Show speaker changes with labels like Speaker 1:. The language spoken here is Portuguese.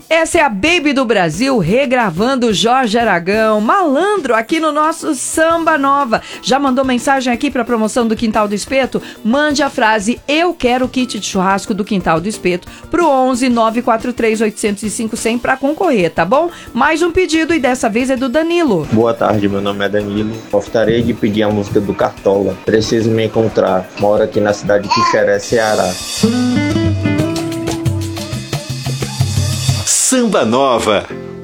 Speaker 1: Essa é a Baby do Brasil regravando Jorge Aragão, malandro, aqui no nosso Samba Nova. Já mandou mensagem aqui para promoção do Quintal do Espeto? Mande a frase "Eu quero kit de churrasco do Quintal do Espeto" pro 11 943 805 100 para concorrer, tá bom? Mais um pedido e dessa vez é do Danilo.
Speaker 2: Boa tarde, meu nome é Danilo. Gostaria de pedir a música do Cartola, Preciso Me Encontrar. Moro aqui na cidade de Quixeré, Ceará.
Speaker 3: Samba Nova.